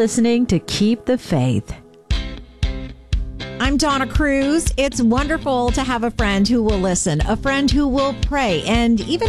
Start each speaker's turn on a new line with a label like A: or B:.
A: listening to Keep the Faith.
B: I'm Donna Cruz. It's wonderful to have a friend who will listen, a friend who will pray, and even